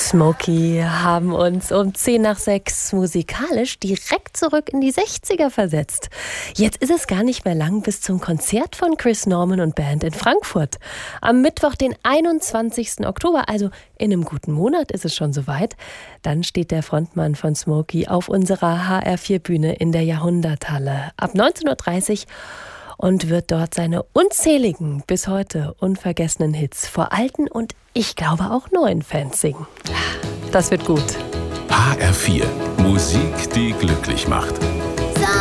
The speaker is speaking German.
Smokey haben uns um 6:10 musikalisch direkt zurück in die 60er versetzt. Jetzt ist es gar nicht mehr lang bis zum Konzert von Chris Norman und Band in Frankfurt. Am Mittwoch, den 21. Oktober, also in einem guten Monat ist es schon soweit. Dann steht der Frontmann von Smokey auf unserer HR4-Bühne in der Jahrhunderthalle ab 19:30 Uhr und wird dort seine unzähligen, bis heute unvergessenen Hits vor alten und ich glaube auch neuen Fans singen. Das wird gut. HR4, Musik, die glücklich macht.